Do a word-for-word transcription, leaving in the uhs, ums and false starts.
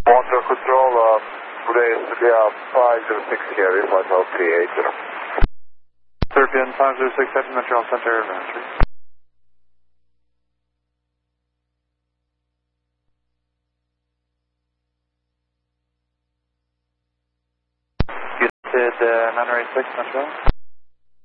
Montreal Control, uh, today is uh, five zero six carrier, flight level three eight zero. Serbian five zero six at Montreal Center, entry. United uh, nine eight six, Montreal.